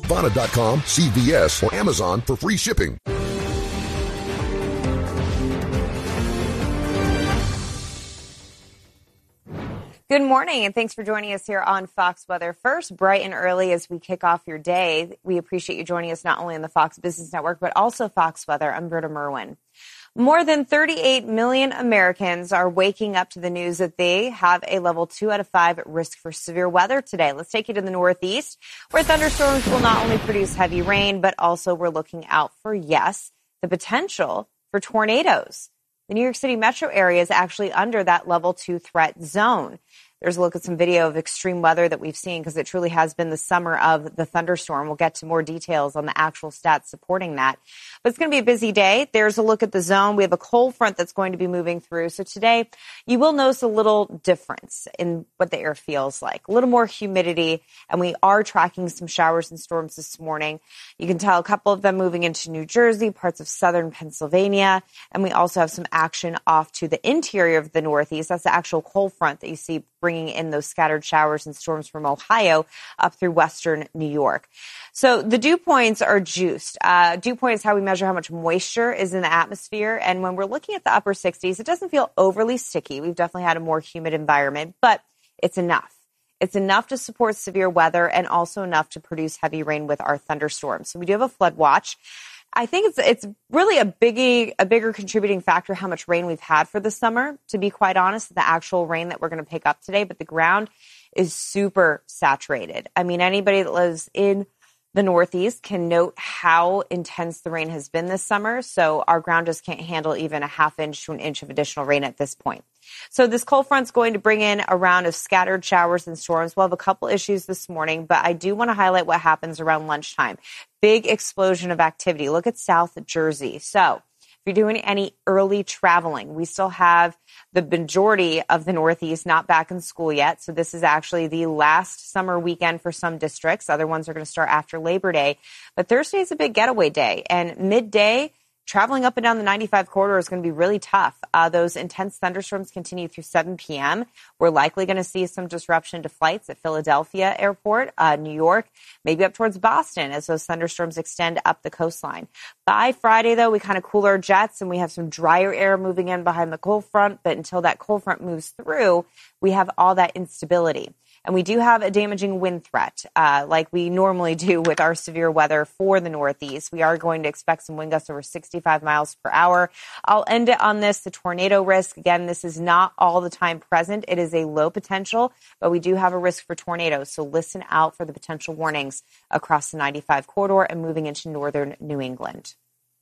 Carvana.com, CVS, or Amazon for free shipping. Good morning, and thanks for joining us here on Fox Weather First, bright and early as we kick off your day. We appreciate you joining us not only on the Fox Business Network, but also Fox Weather. I'm Britta Merwin. More than 38 million Americans are waking up to the news that they have a level 2 out of 5 risk for severe weather today. Let's take you to the Northeast, where thunderstorms will not only produce heavy rain, but also we're looking out for, yes, the potential for tornadoes. The New York City metro area is actually under that level 2 threat zone. There's a look at some video of extreme weather that we've seen because it truly has been the summer of the thunderstorm. We'll get to more details on the actual stats supporting that. But it's going to be a busy day. There's a look at the zone. We have a cold front that's going to be moving through. So today you will notice a little difference in what the air feels like. A little more humidity, and we are tracking some showers and storms this morning. You can tell a couple of them moving into New Jersey, parts of southern Pennsylvania, and we also have some action off to the interior of the Northeast. That's the actual cold front that you see bringing in those scattered showers and storms from Ohio up through western New York. So the dew points are juiced. Dew point is how we measure how much moisture is in the atmosphere. And when we're looking at the upper 60s, it doesn't feel overly sticky. We've definitely had a more humid environment, but it's enough. It's enough to support severe weather and also enough to produce heavy rain with our thunderstorms. So we do have a flood watch. I think it's really a bigger contributing factor how much rain we've had for the summer, to be quite honest, the actual rain that we're going to pick up today. But the ground is super saturated. I mean, anybody that lives in the Northeast can note how intense the rain has been this summer. So our ground just can't handle even a half inch to an inch of additional rain at this point. So this cold front's going to bring in a round of scattered showers and storms. We'll have a couple issues this morning, but I do want to highlight what happens around lunchtime. Big explosion of activity. Look at South Jersey. So if you're doing any early traveling, we still have the majority of the Northeast not back in school yet. So this is actually the last summer weekend for some districts. Other ones are going to start after Labor Day. But Thursday is a big getaway day. And midday, traveling up and down the 95 corridor is going to be really tough. Those intense thunderstorms continue through 7 p.m. We're likely going to see some disruption to flights at Philadelphia Airport, New York, maybe up towards Boston as those thunderstorms extend up the coastline. By Friday, though, we kind of cool our jets and we have some drier air moving in behind the cold front. But until that cold front moves through, we have all that instability. And we do have a damaging wind threat, like we normally do with our severe weather for the Northeast. We are going to expect some wind gusts over 65 miles per hour. I'll end it on this, the tornado risk. Again, this is not all the time present. It is a low potential, but we do have a risk for tornadoes. So listen out for the potential warnings across the 95 corridor and moving into northern New England.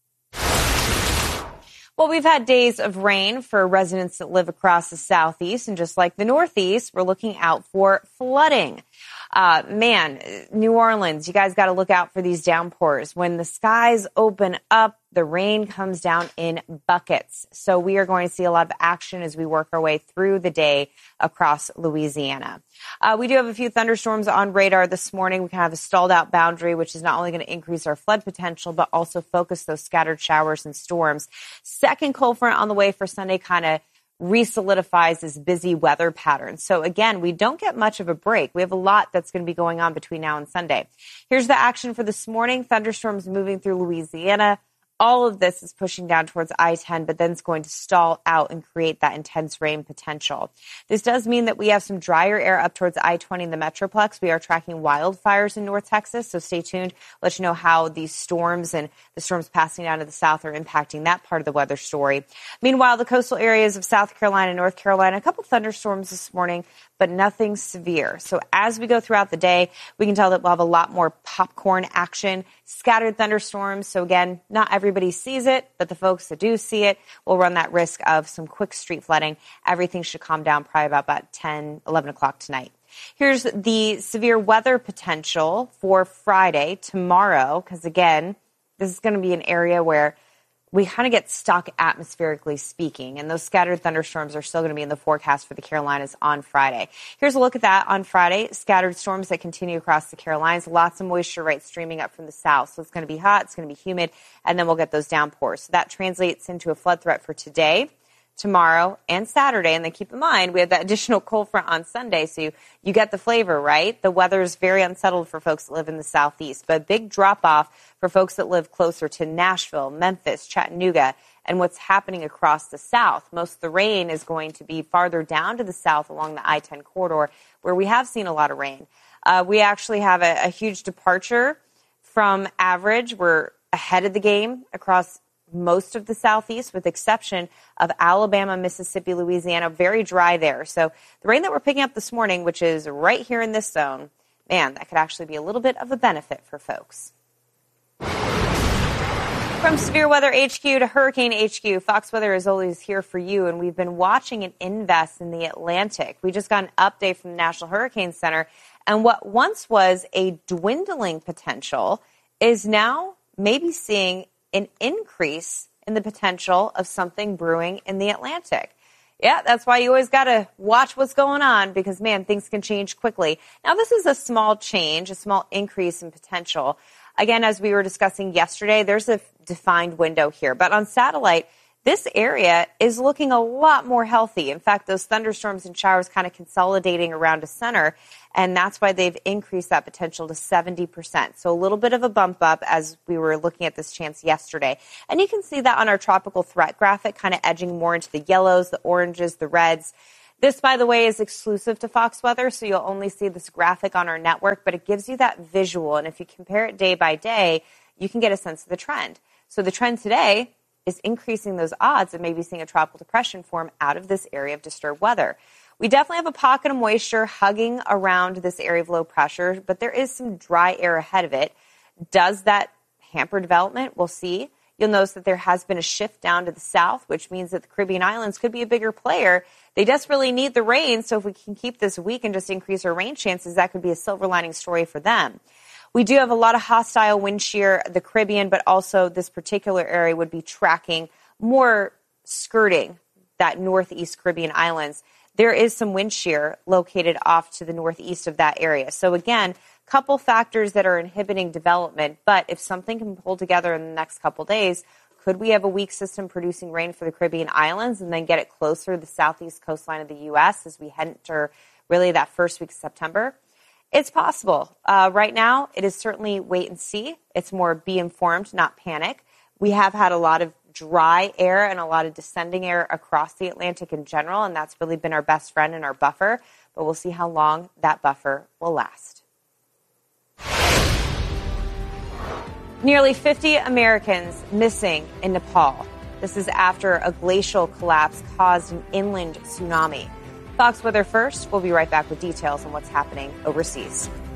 Well, we've had days of rain for residents that live across the Southeast, and just like the Northeast, we're looking out for flooding. New Orleans, you guys got to look out for these downpours. When the skies open up, the rain comes down in buckets. So we are going to see a lot of action as we work our way through the day across Louisiana. We do have a few thunderstorms on radar this morning. We kind of have a stalled out boundary, which is not only going to increase our flood potential, but also focus those scattered showers and storms. Second cold front on the way for Sunday kind of re-solidifies this busy weather pattern. So again, we don't get much of a break. We have a lot that's going to be going on between now and Sunday. Here's the action for this morning. Thunderstorms moving through Louisiana. All of this is pushing down towards I-10, but then it's going to stall out and create that intense rain potential. This does mean that we have some drier air up towards I-20 in the Metroplex. We are tracking wildfires in North Texas, so stay tuned. Let you know how these storms and the storms passing down to the south are impacting that part of the weather story. Meanwhile, the coastal areas of South Carolina and North Carolina, a couple thunderstorms this morning, but nothing severe. So as we go throughout the day, we can tell that we'll have a lot more popcorn action, scattered thunderstorms. So again, not everybody sees it, but the folks that do see it will run that risk of some quick street flooding. Everything should calm down probably about 10, 11 o'clock tonight. Here's the severe weather potential for Friday, tomorrow, because again, this is going to be an area where we kind of get stuck atmospherically speaking, and those scattered thunderstorms are still going to be in the forecast for the Carolinas on Friday. Here's a look at that on Friday. Scattered storms that continue across the Carolinas. Lots of moisture right streaming up from the south. So it's going to be hot, it's going to be humid, and then we'll get those downpours. So that translates into a flood threat for today. tomorrow and Saturday. And then keep in mind, we have that additional cold front on Sunday. So you get the flavor, right? The weather is very unsettled for folks that live in the southeast, but a big drop off for folks that live closer to Nashville, Memphis, Chattanooga, and what's happening across the south. Most of the rain is going to be farther down to the south along the I-10 corridor, where we have seen a lot of rain. We actually have a huge departure from average. We're ahead of the game across most of the southeast, with exception of Alabama, Mississippi, Louisiana. Very dry there. So the rain that we're picking up this morning, which is right here in this zone, man, that could actually be a little bit of a benefit for folks. From Severe Weather HQ to Hurricane HQ, Fox Weather is always here for you, and we've been watching an invest in the Atlantic. We just got an update from the National Hurricane Center, and what once was a dwindling potential is now maybe seeing an increase in the potential of something brewing in the Atlantic. Yeah, that's why you always got to watch what's going on, because, man, things can change quickly. Now, this is a small change, a small increase in potential. Again, as we were discussing yesterday, there's a defined window here. But on satellite, this area is looking a lot more healthy. In fact, those thunderstorms and showers kind of consolidating around a center, and that's why they've increased that potential to 70%. So a little bit of a bump up as we were looking at this chance yesterday. And you can see that on our tropical threat graphic, kind of edging more into the yellows, the oranges, the reds. This, by the way, is exclusive to Fox Weather, so you'll only see this graphic on our network, but it gives you that visual. And if you compare it day by day, you can get a sense of the trend. So the trend today is increasing those odds of maybe seeing a tropical depression form out of this area of disturbed weather. We definitely have a pocket of moisture hugging around this area of low pressure, but there is some dry air ahead of it. Does that hamper development? We'll see. You'll notice that there has been a shift down to the south, which means that the Caribbean islands could be a bigger player. They desperately need the rain, so if we can keep this weak and just increase our rain chances, that could be a silver lining story for them. We do have a lot of hostile wind shear, the Caribbean, but also this particular area would be tracking more skirting that northeast Caribbean islands. There is some wind shear located off to the northeast of that area. So again, couple factors that are inhibiting development, but if something can pull together in the next couple days, could we have a weak system producing rain for the Caribbean islands and then get it closer to the southeast coastline of the U.S. as we enter really that first week of September? It's possible. Right now, it is certainly wait and see. It's more be informed, not panic. We have had a lot of dry air and a lot of descending air across the Atlantic in general, and that's really been our best friend and our buffer, but we'll see how long that buffer will last. Nearly 50 Americans missing in Nepal. This is after a glacial collapse caused an inland tsunami. Fox Weather First. We'll be right back with details on what's happening overseas.